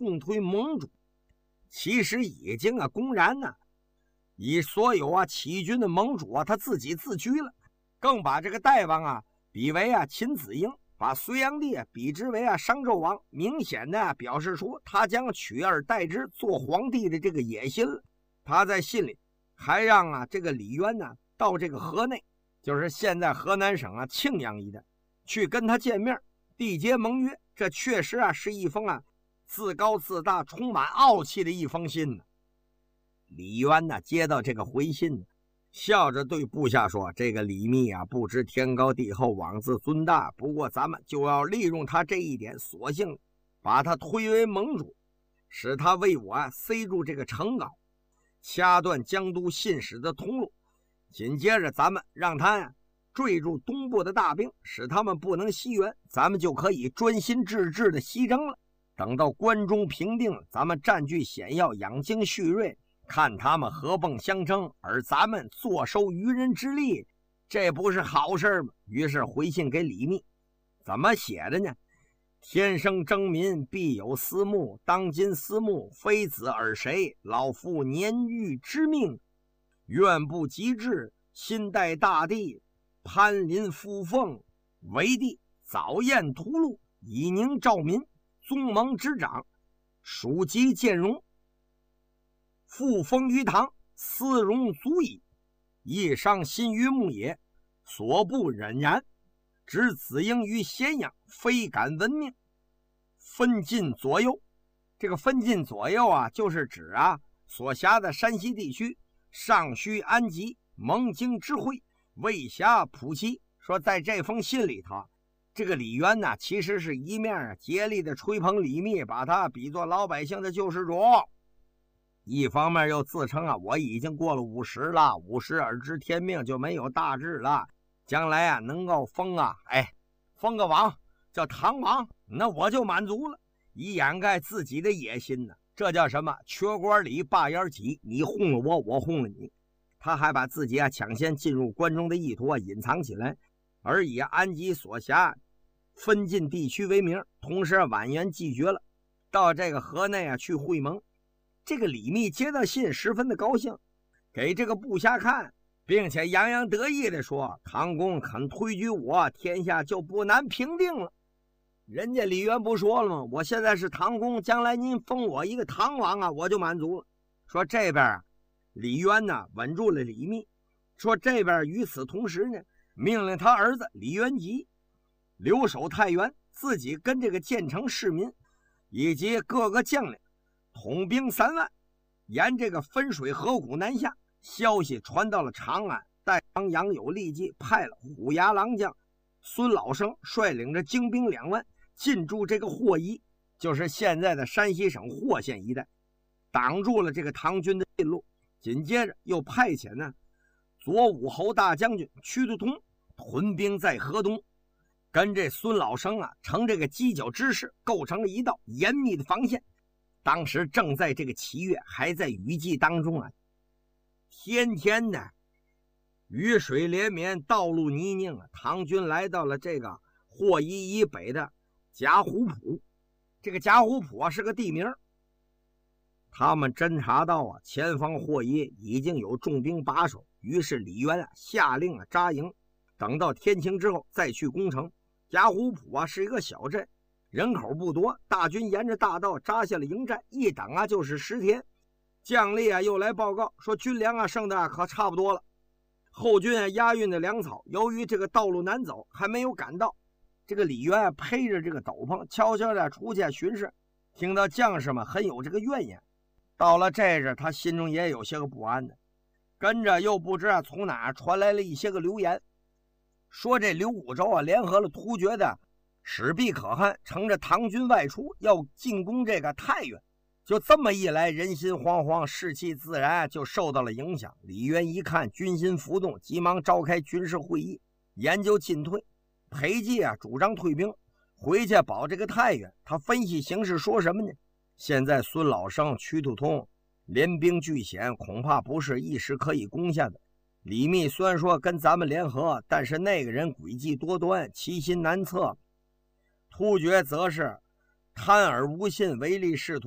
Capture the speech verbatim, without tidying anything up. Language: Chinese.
共推盟主，其实已经啊公然呢、啊，以所有啊起军的盟主啊他自己自居了，更把这个代王啊比为啊秦子婴，把隋炀帝啊比之为啊商纣王，明显的、啊、表示出他将取而代之做皇帝的这个野心了。他在信里还让啊这个李渊呢、啊、到这个河内，就是现在河南省啊庆阳一带，去跟他见面，缔结盟约。这确实啊是一封啊自高自大、充满傲气的一封信呢。李渊呢接到这个回信呢，笑着对部下说：“这个李密啊，不知天高地厚，妄自尊大。不过咱们就要利用他这一点，索性把他推为盟主，使他为我啊塞住这个成皋，掐断江都信使的通路。紧接着，咱们让他呀、啊、坠住东部的大兵，使他们不能西援，咱们就可以专心致志的西征了。等到关中平定了，咱们占据险要，养精蓄锐。”看他们合蹦相争，而咱们坐收渔人之利，这不是好事吗？于是回信给李密，怎么写的呢？天生争民，必有私慕。当今私慕，非子而谁？老夫年逾之命，愿不及至。心待大地，攀临附凤，为帝早宴屠戮，以宁兆民。宗盟之长，属及见荣。复封于堂，思荣足矣。亦伤心于牧野，所不忍然。执子婴于咸阳，非敢闻命。分晋左右，这个分晋左右啊，就是指啊所辖的山西地区，尚需安吉、蒙京之会，未辖普齐。说在这封信里头，这个李渊呢，其实是一面竭力的吹捧李密，把他比作老百姓的救世主。一方面又自称啊，我已经过了五十了，五十而知天命，就没有大志了。将来啊，能够封啊，哎，封个王叫唐王，那我就满足了，以掩盖自己的野心呢。这叫什么？缺官里拔烟起，你哄了我，我哄了你。他还把自己啊抢先进入关中的意图啊隐藏起来，而以安吉所辖分晋地区为名，同时婉言拒绝了到这个河内啊去会盟。这个李密接到信十分的高兴，给这个部下看，并且洋洋得意地说：“唐公肯推举我，天下就不难平定了。”人家李渊不说了吗？我现在是唐公，将来您封我一个唐王啊，我就满足了。说这边啊，李渊呢稳住了李密，说这边与此同时呢，命令他儿子李元吉留守太原，自己跟这个建成市民以及各个将领统兵三万，沿这个汾水河谷南下。消息传到了长安，代王杨友立即派了虎牙郎将孙老生率领着精兵两万进驻这个霍邑，就是现在的山西省霍县一带，挡住了这个唐军的进路。紧接着又派遣呢左武侯大将军屈突通屯兵在河东，跟这孙老生啊成这个犄角之势，构成了一道严密的防线。当时正在这个七月，还在雨季当中啊，天天的雨水连绵，道路泥泞啊。唐军来到了这个霍邑以北的贾虎浦，这个贾虎浦啊是个地名。他们侦察到啊前方霍邑已经有重兵把守，于是李渊啊下令啊扎营，等到天晴之后再去攻城。贾虎浦啊是一个小镇，人口不多，大军沿着大道扎下了营寨，一等啊就是十天。将吏啊又来报告说军粮啊剩的可差不多了。后军啊押运的粮草，由于这个道路难走，还没有赶到。这个李渊啊披着这个斗篷，悄悄的出去巡视，听到将士们很有这个怨言。到了这日，他心中也有些个不安的，跟着又不知啊从哪传来了一些个流言，说这刘武周啊联合了突厥的史毕可汗，乘着唐军外出，要进攻这个太原。就这么一来，人心惶惶，士气自然就受到了影响。李渊一看军心浮动，急忙召开军事会议，研究进退。裴寂啊主张退兵回去保这个太原。他分析形势说什么呢？现在孙老生、屈突通联兵拒险，恐怕不是一时可以攻下的。李密虽然说跟咱们联合，但是那个人诡计多端，其心难测。突厥则是贪而无信，唯利是图。